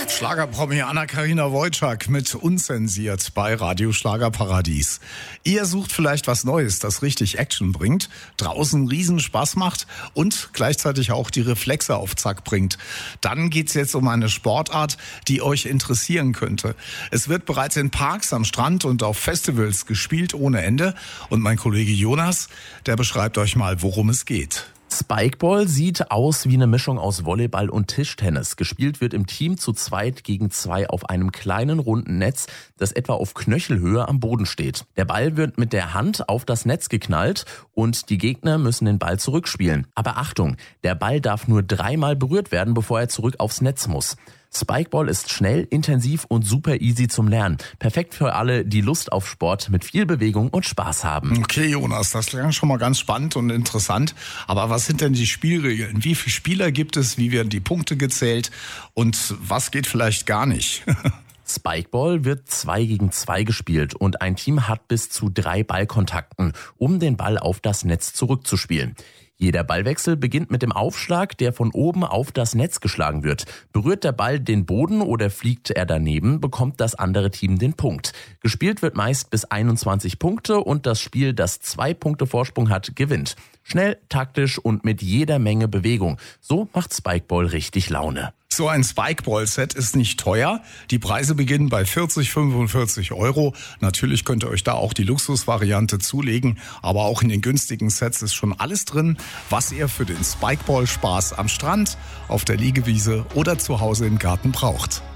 Schlagerpromi Anna-Karina Wojcik mit Unzensiert bei Radio Schlagerparadies. Ihr sucht vielleicht was Neues, das richtig Action bringt, draußen riesen Spaß macht und gleichzeitig auch die Reflexe auf Zack bringt. Dann geht's jetzt um eine Sportart, die euch interessieren könnte. Es wird bereits in Parks, am Strand und auf Festivals gespielt ohne Ende. Und mein Kollege Jonas, der beschreibt euch mal, worum es geht. Spikeball sieht aus wie eine Mischung aus Volleyball und Tischtennis. Gespielt wird im Team zu 2 gegen 2 auf einem kleinen runden Netz, das etwa auf Knöchelhöhe am Boden steht. Der Ball wird mit der Hand auf das Netz geknallt und die Gegner müssen den Ball zurückspielen. Aber Achtung, der Ball darf nur 3-mal berührt werden, bevor er zurück aufs Netz muss. Spikeball ist schnell, intensiv und super easy zum Lernen. Perfekt für alle, die Lust auf Sport mit viel Bewegung und Spaß haben. Okay, Jonas, das klingt schon mal ganz spannend und interessant. Aber was sind denn die Spielregeln? Wie viele Spieler gibt es? Wie werden die Punkte gezählt? Und was geht vielleicht gar nicht? Spikeball wird 2 gegen 2 gespielt und ein Team hat bis zu 3 Ballkontakten, um den Ball auf das Netz zurückzuspielen. Jeder Ballwechsel beginnt mit dem Aufschlag, der von oben auf das Netz geschlagen wird. Berührt der Ball den Boden oder fliegt er daneben, bekommt das andere Team den Punkt. Gespielt wird meist bis 21 Punkte und das Spiel, das 2 Punkte Vorsprung hat, gewinnt. Schnell, taktisch und mit jeder Menge Bewegung. So macht Spikeball richtig Laune. So ein Spikeball-Set ist nicht teuer. Die Preise beginnen bei 45 Euro. Natürlich könnt ihr euch da auch die Luxusvariante zulegen. Aber auch in den günstigen Sets ist schon alles drin, was ihr für den Spikeball-Spaß am Strand, auf der Liegewiese oder zu Hause im Garten braucht.